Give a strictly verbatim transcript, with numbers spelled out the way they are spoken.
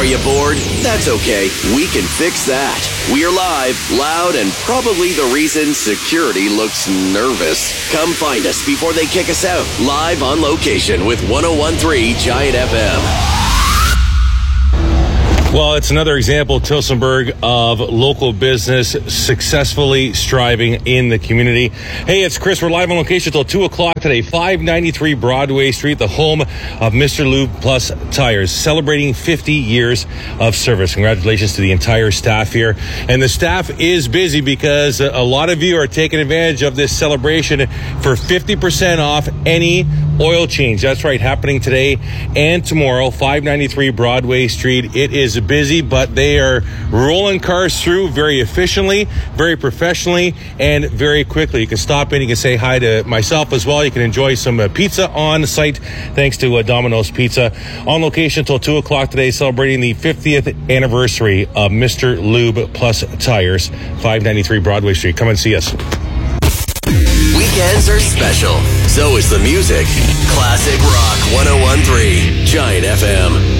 you bored? That's okay. We can fix that. We're live, loud, and probably the reason security looks nervous. Come find us before they kick us out. Live on location with one oh one point three Giant F M. Well, it's another example, Tillsonburg, of local business successfully striving in the community. Hey, it's Chris. We're live on location till two o'clock today. five ninety-three Broadway Street, the home of Mister Lube Plus Tires, celebrating fifty years of service. Congratulations to the entire staff here. And the staff is busy because a lot of you are taking advantage of this celebration for fifty percent off any oil change. That's right, happening today and tomorrow, five ninety-three Broadway Street. It is busy, but they are rolling cars through very efficiently, very professionally, and very quickly. You can stop in, you can say hi to myself as well. You can enjoy some uh, pizza on site thanks to uh, Domino's Pizza. On location until two o'clock today, celebrating the fiftieth anniversary of Mister Lube Plus Tires, five ninety-three Broadway Street. Come and see us. Weekends are special. So is the music. Classic Rock one oh one point three Giant F M.